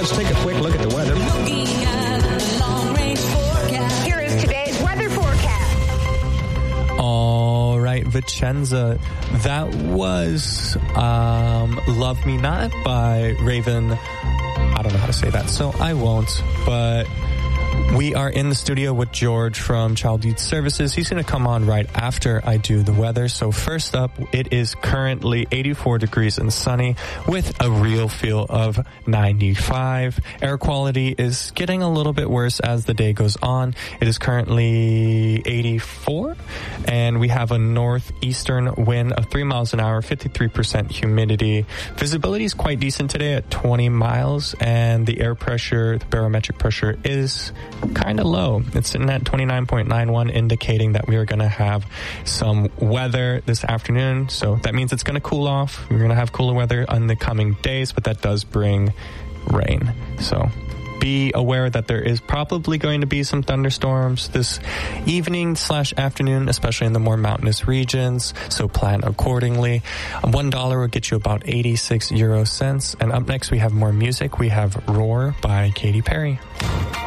let's take a quick look at the weather. Looking at the long-range forecast. Here is today's weather forecast. All right, Vicenza. That was Love Me Not by Raven. I don't know how to say that, so I won't. But we are in the studio with George from Child Youth Services. He's going to come on right after I do the weather. So first up, it is currently 84 degrees and sunny with a real feel of 95. Air quality is getting a little bit worse as the day goes on. It is currently 84, and we have a northeastern wind of 3 miles an hour, 53% humidity. Visibility is quite decent today at 20 miles, and the air pressure, the barometric pressure, is kind of low. It's sitting at 29.91, indicating that we are going to have some weather this afternoon. So that means it's going to cool off. We're going to have cooler weather in the coming days, but that does bring rain. So be aware that there is probably going to be some thunderstorms this evening/afternoon, especially in the more mountainous regions. So plan accordingly. $1 will get you about 86 euro cents. And up next, we have more music. We have Roar by Katy Perry.